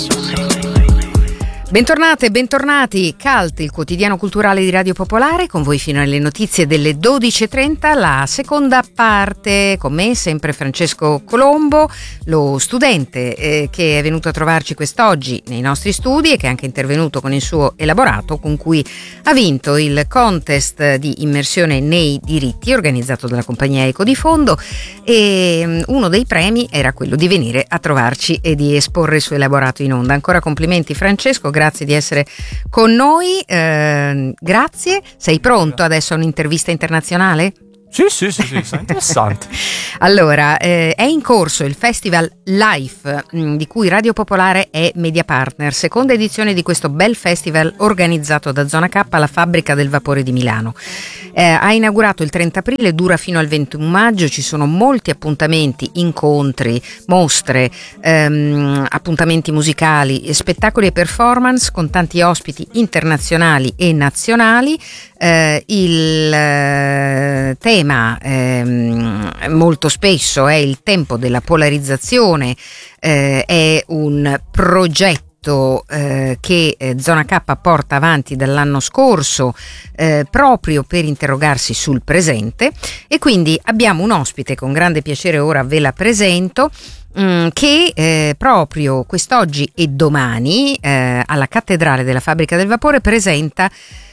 Bentornate e bentornati, CULT, il quotidiano culturale di Radio Popolare, con voi fino alle notizie delle 12.30, la seconda parte, con me sempre Francesco Colombo, lo studente che è venuto a trovarci quest'oggi nei nostri studi e che è anche intervenuto con il suo elaborato con cui ha vinto il contest di immersione nei diritti organizzato dalla compagnia Eco di Fondo, e uno dei premi era quello di venire a trovarci e di esporre il suo elaborato in onda. Ancora complimenti Francesco, grazie di essere con noi, grazie. Sei pronto adesso a un'intervista internazionale? Sì, interessante. Allora, è in corso il Festival Life, di cui Radio Popolare è media partner, seconda edizione di questo bel festival organizzato da Zona K alla Fabbrica del Vapore di Milano. Ha inaugurato il 30 aprile, dura fino al 21 maggio, ci sono molti appuntamenti, incontri, mostre, appuntamenti musicali, spettacoli e performance con tanti ospiti internazionali e nazionali. Il tema molto spesso è il tempo della polarizzazione, è un progetto che Zona K porta avanti dall'anno scorso proprio per interrogarsi sul presente, e quindi abbiamo un ospite con grande piacere, ora ve la presento, che proprio quest'oggi e domani alla Cattedrale della Fabbrica del Vapore presenta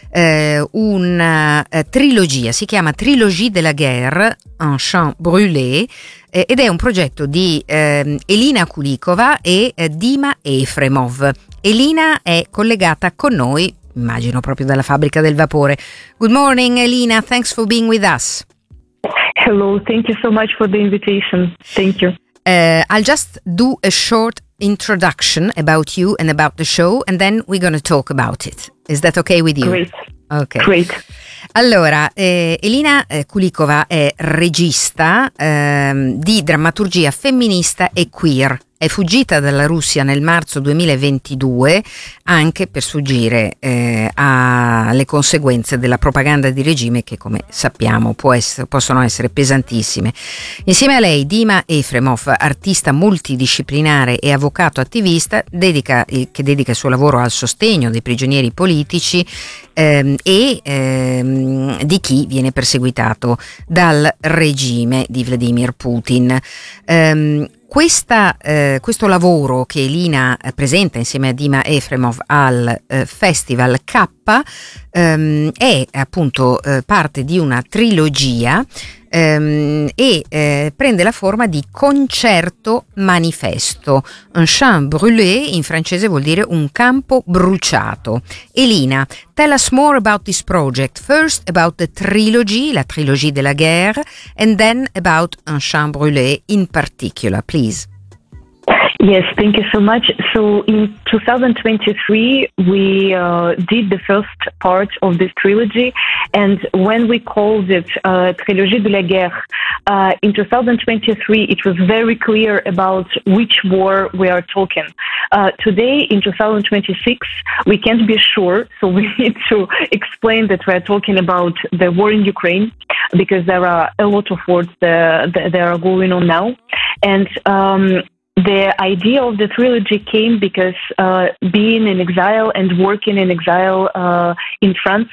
una trilogia, si chiama Trilogie de la Guerre, un champ brûlé, ed è un progetto di Elina Kulikova e Dima Efremov. Elina è collegata con noi, immagino proprio dalla Fabbrica del Vapore. Good morning Elina, thanks for being with us. Hello, thank you so much for the invitation. Thank you. I'll just do a short introduction about you and about the show, and then we're going to talk about it. Is that okay with you? Great. Okay. Great. Allora, Elina Kulikova è regista di drammaturgia femminista e queer. È fuggita dalla Russia nel marzo 2022 anche per sfuggire alle conseguenze della propaganda di regime che, come sappiamo, possono essere pesantissime. Insieme a lei Dima Efremov, artista multidisciplinare e avvocato attivista, che dedica il suo lavoro al sostegno dei prigionieri politici e di chi viene perseguitato dal regime di Vladimir Putin. Questo lavoro che Elina presenta insieme a Dima Efremov al Festival K è appunto parte di una trilogia e prende la forma di concerto manifesto. Un champ brûlé in francese vuol dire un campo bruciato. Elina, tell us more about this project. First about the trilogy, la trilogie de la guerre, and then about un champ brûlé in particular, please. Yes, thank you so much. So in 2023, we did the first part of this trilogy, and when we called it Trilogie de la Guerre, in 2023, it was very clear about which war we are talking. Today, in 2026, we can't be sure, so we need to explain that we are talking about the war in Ukraine, because there are a lot of wars that are going on now, and the idea of the trilogy came because being in exile and working in exile in France,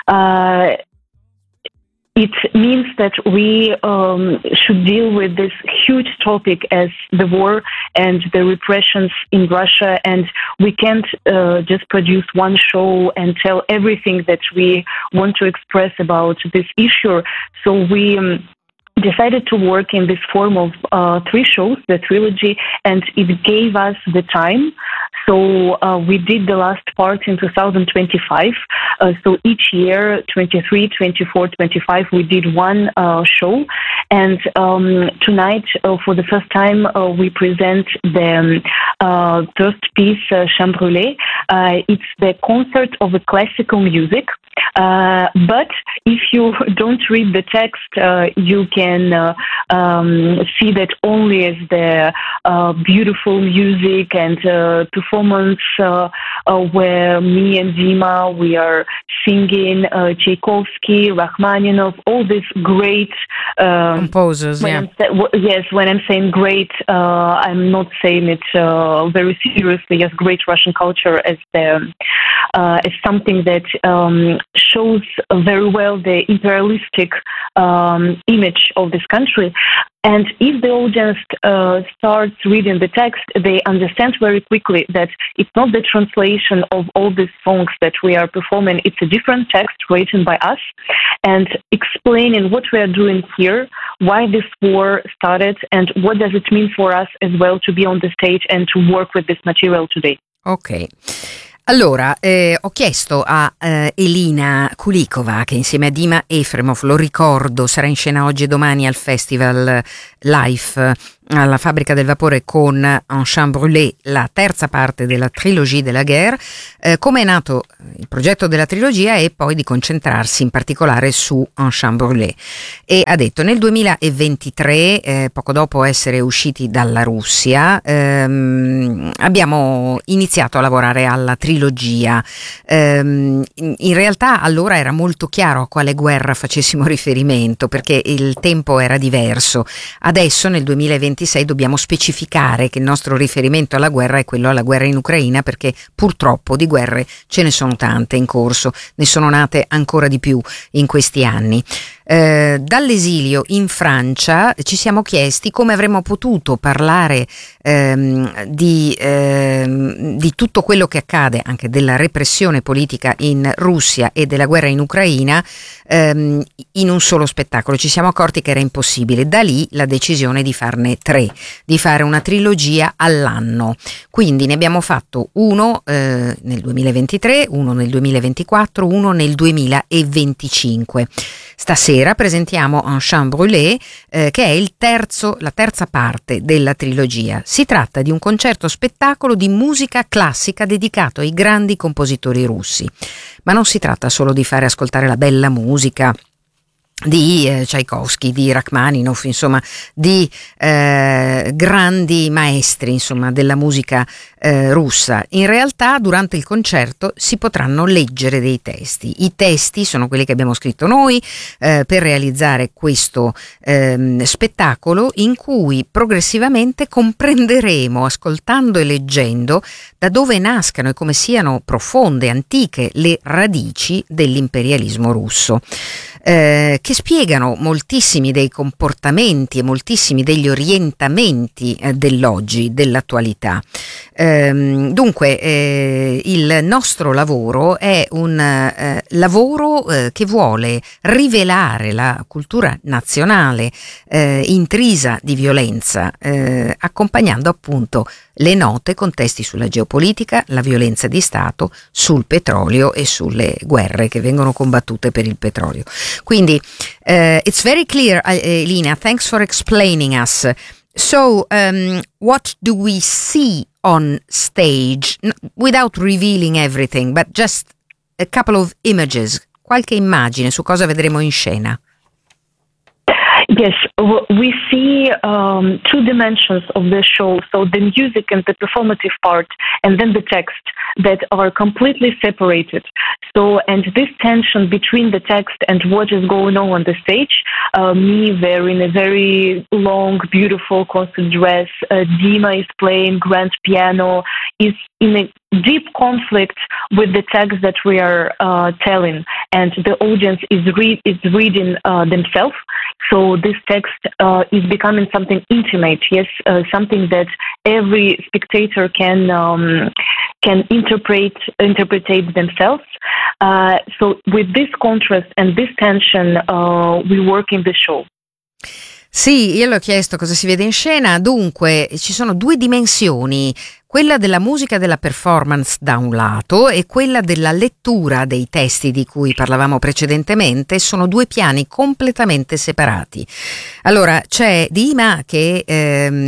it means that we should deal with this huge topic as the war and the repressions in Russia, and we can't just produce one show and tell everything that we want to express about this issue. So we decided to work in this form of 3 shows, the trilogy, and it gave us the time. So we did the last part in 2025. So each year, 23, 24, 25, we did one show. And tonight, for the first time, we present the first piece, Champ Brûlé. It's the concert of the classical music But if you don't read the text, you can see that only as the beautiful music and performance where me and Dima, we are singing Tchaikovsky, Rachmaninoff, all these great composers. When I'm saying great, I'm not saying it very seriously as great Russian culture as something that shows very well the imperialistic image of this country. And if the audience starts reading the text, they understand very quickly that it's not the translation of all these songs that we are performing. It's a different text written by us and explaining what we are doing here, why this war started, and what does it mean for us as well to be on the stage and to work with this material today. Ok. Allora, ho chiesto a Elina Kulikova, che insieme a Dima Efremov, lo ricordo, sarà in scena oggi e domani al Festival Life alla Fabbrica del Vapore con Un Chant Brûlé, la terza parte della Trilogie de la Guerre, come è nato il progetto della trilogia e poi di concentrarsi in particolare su Un Chant Brûlé. E ha detto nel 2023, poco dopo essere usciti dalla Russia, abbiamo iniziato a lavorare alla trilogia. In realtà allora era molto chiaro a quale guerra facessimo riferimento, perché il tempo era diverso. Adesso nel 2026 dobbiamo specificare che il nostro riferimento alla guerra è quello alla guerra in Ucraina, perché purtroppo di guerre ce ne sono tante in corso, ne sono nate ancora di più in questi anni. Dall'esilio in Francia ci siamo chiesti come avremmo potuto parlare di tutto quello che accade, anche della repressione politica in Russia e della guerra in Ucraina, in un solo spettacolo. Ci siamo accorti che era impossibile. Da lì la decisione di farne 3, di fare una trilogia all'anno. Quindi ne abbiamo fatto uno nel 2023, uno nel 2024, uno nel 2025. Stasera presentiamo Un Chant Brûlé, che è la terza parte della trilogia. Si tratta di un concerto spettacolo di musica classica dedicato ai grandi compositori russi. Ma non si tratta solo di fare ascoltare la bella musica di Tchaikovsky, di Rachmaninoff, insomma, di grandi maestri, insomma, della musica russa. In realtà durante il concerto si potranno leggere dei testi. I testi sono quelli che abbiamo scritto noi per realizzare questo spettacolo, in cui progressivamente comprenderemo, ascoltando e leggendo, da dove nascano e come siano profonde, antiche le radici dell'imperialismo russo. Che spiegano moltissimi dei comportamenti e moltissimi degli orientamenti dell'oggi, dell'attualità. Dunque il nostro lavoro è un lavoro che vuole rivelare la cultura nazionale intrisa di violenza, accompagnando appunto le note con testi sulla geopolitica, la violenza di Stato, sul petrolio e sulle guerre che vengono combattute per il petrolio. Quindi it's very clear, Elina, thanks for explaining us. So what do we see on stage, without revealing everything, but just a couple of images, qualche immagine su cosa vedremo in scena? Yes, we see two dimensions of the show, so the music and the performative part, and then the text, that are completely separated. So, and this tension between the text and what is going on the stage, me wearing a very long, beautiful concert dress, Dima is playing grand piano, is in a deep conflict with the text that we are telling, and the audience is reading themselves. So this text is becoming something intimate, yes, something that every spectator can interpret themselves. So with this contrast and this tension, we work in the show. Sì, io le ho chiesto cosa si vede in scena. Dunque, ci sono due dimensioni, quella della musica e della performance da un lato e quella della lettura dei testi di cui parlavamo precedentemente. Sono due piani completamente separati. Allora, c'è Dima che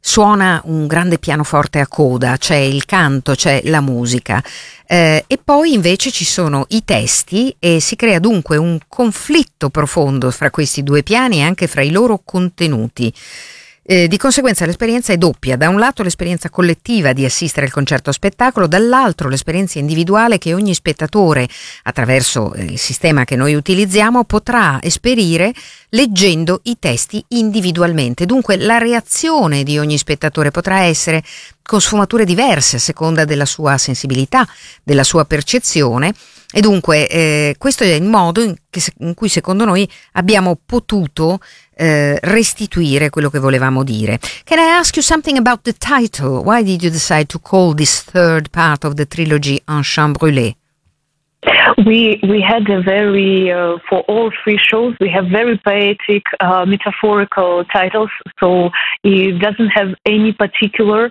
suona un grande pianoforte a coda, c'è il canto, c'è la musica, e poi invece ci sono i testi e si crea dunque un conflitto profondo fra questi due piani e anche fra i loro contenuti. Di conseguenza l'esperienza è doppia: da un lato l'esperienza collettiva di assistere al concerto a spettacolo, dall'altro l'esperienza individuale che ogni spettatore, attraverso il sistema che noi utilizziamo, potrà esperire leggendo i testi individualmente. Dunque la reazione di ogni spettatore potrà essere con sfumature diverse a seconda della sua sensibilità, della sua percezione, e dunque questo è il modo in cui secondo noi abbiamo potuto restituire quello che volevamo dire. Can I ask you something about the title? Why did you decide to call this third part of the trilogy Un Chant Brûlé? We had a very for all three shows we have very poetic, metaphorical titles. So it doesn't have any particular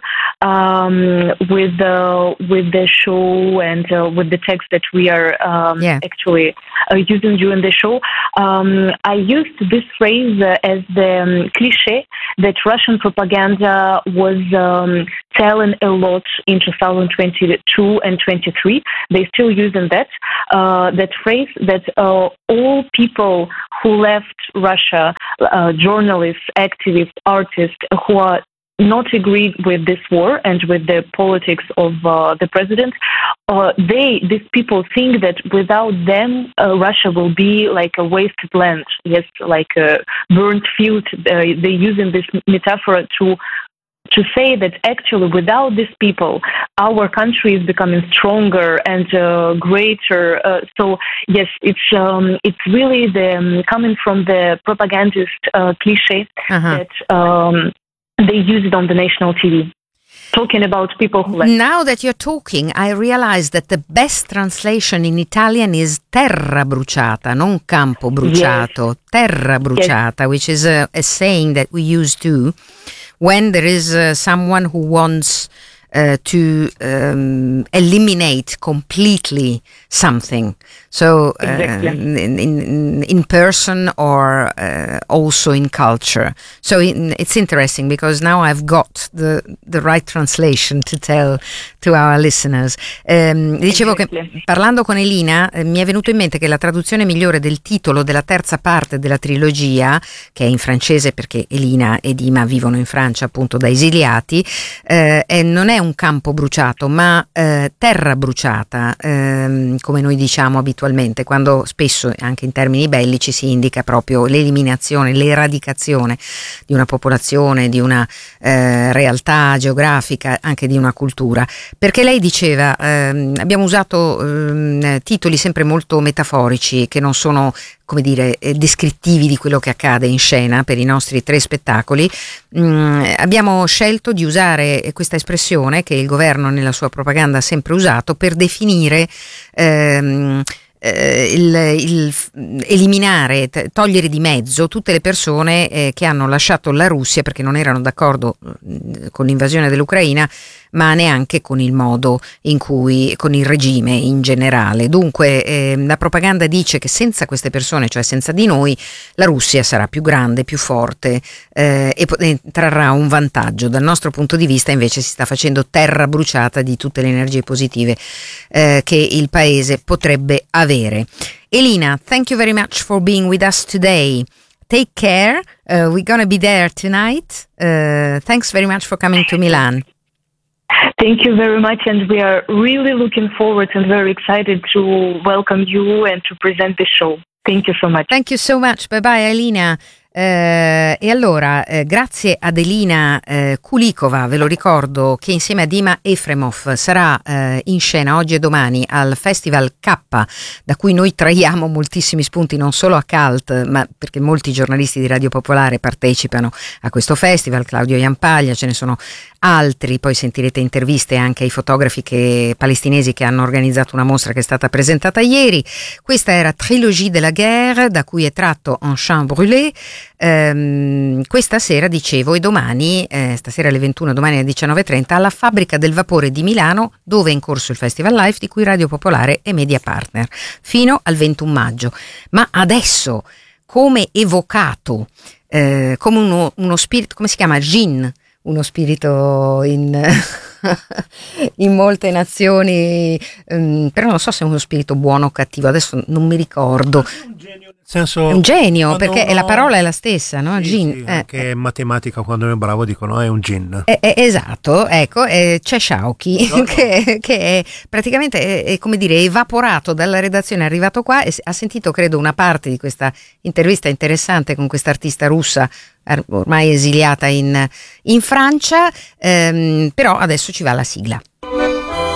with the show and with the text that we are actually using during the show. I used this phrase as the cliché that Russian propaganda was telling a lot in 2022 and 23. They still using that phrase that all people who left Russia, journalists, activists, artists who are not agreed with this war and with the politics of the president, these people think that without them, Russia will be like a wasted land, yes, like a burnt field. They're using this metaphor to say that actually without these people, our country is becoming stronger and greater. So yes, it's really coming from the propagandist cliché that they use it on the national TV. Talking about people who left. Now that you're talking, I realize that the best translation in Italian is terra bruciata, non campo bruciato, yes. Terra bruciata, which is a saying that we use too when there is someone who wants to eliminate completely something. So in person or also in culture. So it's interesting because now I've got the right translation to tell to our listeners. Dicevo che parlando con Elina mi è venuto in mente che la traduzione migliore del titolo della terza parte della trilogia, che è in francese perché Elina e Dima vivono in Francia appunto da esiliati, non è un campo bruciato ma terra bruciata, come noi diciamo abitualmente, quando spesso anche in termini bellici si indica proprio l'eliminazione, l'eradicazione di una popolazione, di una realtà geografica, anche di una cultura. Perché lei diceva, abbiamo usato titoli sempre molto metaforici che non sono, come dire, descrittivi di quello che accade in scena per i nostri tre spettacoli. Abbiamo scelto di usare questa espressione che il governo nella sua propaganda ha sempre usato per definire eliminare, togliere di mezzo tutte le persone che hanno lasciato la Russia perché non erano d'accordo con l'invasione dell'Ucraina, ma neanche con il modo in cui, con il regime in generale. Dunque la propaganda dice che senza queste persone, cioè senza di noi, la Russia sarà più grande, più forte e trarrà un vantaggio. Dal nostro punto di vista invece si sta facendo terra bruciata di tutte le energie positive che il paese potrebbe avere. Elina, thank you very much for being with us today. Take care. We're gonna be there tonight. Thanks very much for coming to Milan. Thank you very much, and we are really looking forward and very excited to welcome you and to present the show. Thank you so much. Thank you so much. Bye bye, Elina. E allora, grazie ad Elina Kulikova, ve lo ricordo, che insieme a Dima Efremov sarà in scena oggi e domani al Festival K, da cui noi traiamo moltissimi spunti, non solo a Cult, ma perché molti giornalisti di Radio Popolare partecipano a questo festival, Claudio Jampaglia, ce ne sono altri, poi sentirete interviste anche ai fotografi palestinesi che hanno organizzato una mostra che è stata presentata ieri. Questa era Trilogie de la Guerre, da cui è tratto Un Chant Brûlé. Questa sera, dicevo, e domani, stasera alle 21, domani alle 19:30, alla Fabbrica del Vapore di Milano, dove è in corso il Festival Live, di cui Radio Popolare è media partner, fino al 21 maggio. Ma adesso, come evocato, come uno spirito, come si chiama? Jinn, uno spirito in, in molte nazioni, però non so se è uno spirito buono o cattivo, adesso non mi ricordo. Senso, è un genio, perché la parola è la stessa, no? Sì, Gin, sì, anche in matematica quando uno è bravo dicono è un gin. Esatto, ecco, c'è Sciauchi che è praticamente è, come dire, evaporato dalla redazione, è arrivato qua e ha sentito, credo, una parte di questa intervista interessante con questa artista russa ormai esiliata in Francia, però adesso ci va la sigla.